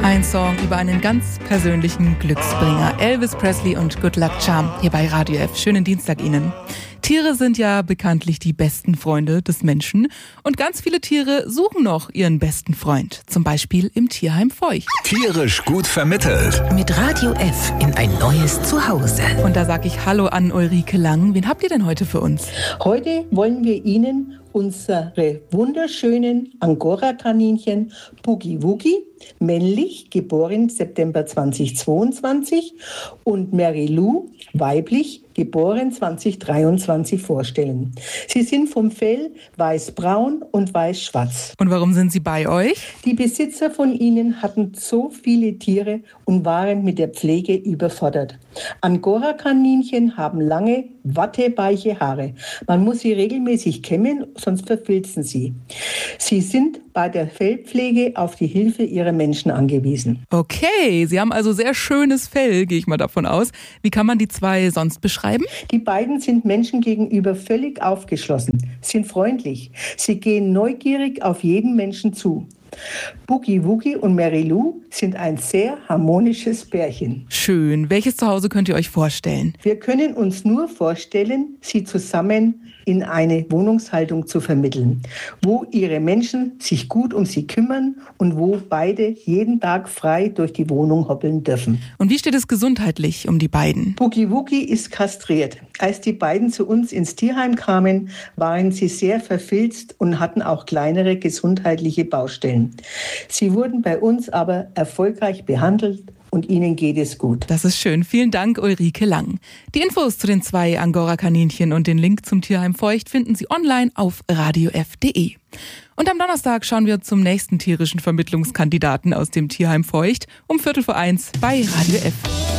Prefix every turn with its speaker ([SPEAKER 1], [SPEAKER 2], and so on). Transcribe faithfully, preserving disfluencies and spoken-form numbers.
[SPEAKER 1] Ein Song über einen ganz persönlichen Glücksbringer. Elvis Presley und Good Luck Charm hier bei Radio F. Schönen Dienstag Ihnen. Tiere sind ja bekanntlich die besten Freunde des Menschen. Und ganz viele Tiere suchen noch ihren besten Freund. Zum Beispiel im Tierheim Feucht.
[SPEAKER 2] Tierisch gut vermittelt.
[SPEAKER 3] Mit Radio F in ein neues Zuhause.
[SPEAKER 1] Und da sage ich Hallo an Ulrike Lang. Wen habt ihr denn heute für uns?
[SPEAKER 4] Heute wollen wir Ihnen unsere wunderschönen Angora-Kaninchen Boogie Woogie, männlich, geboren September zweitausendzweiundzwanzig, und Mary Lou, weiblich, geboren zweitausenddreiundzwanzig, vorstellen. Sie sind vom Fell weiß-braun und weiß-schwarz.
[SPEAKER 1] Und warum sind sie bei euch?
[SPEAKER 4] Die Besitzer von ihnen hatten so viele Tiere und waren mit der Pflege überfordert. Angora-Kaninchen haben lange, watteweiche Haare. Man muss sie regelmäßig kämmen, sonst verfilzen sie. Sie sind bei der Fellpflege auf die Hilfe ihrer Menschen angewiesen.
[SPEAKER 1] Okay, sie haben also sehr schönes Fell, gehe ich mal davon aus. Wie kann man die zwei sonst beschreiben?
[SPEAKER 4] Die beiden sind Menschen gegenüber völlig aufgeschlossen, sind freundlich. Sie gehen neugierig auf jeden Menschen zu. Boogie Woogie und Mary Lou sind ein sehr harmonisches Pärchen.
[SPEAKER 1] Schön. Welches Zuhause könnt ihr euch vorstellen?
[SPEAKER 4] Wir können uns nur vorstellen, sie zusammen in eine Wohnungshaltung zu vermitteln, wo ihre Menschen sich gut um sie kümmern und wo beide jeden Tag frei durch die Wohnung hoppeln dürfen.
[SPEAKER 1] Und wie steht es gesundheitlich um die beiden?
[SPEAKER 4] Boogie Woogie ist kastriert. Als die beiden zu uns ins Tierheim kamen, waren sie sehr verfilzt und hatten auch kleinere gesundheitliche Baustellen. Sie wurden bei uns aber erfolgreich behandelt und ihnen geht es gut.
[SPEAKER 1] Das ist schön. Vielen Dank, Ulrike Lang. Die Infos zu den zwei Angora-Kaninchen und den Link zum Tierheim Feucht finden Sie online auf radio f punkt de. Und am Donnerstag schauen wir zum nächsten tierischen Vermittlungskandidaten aus dem Tierheim Feucht um Viertel vor eins bei Radio F.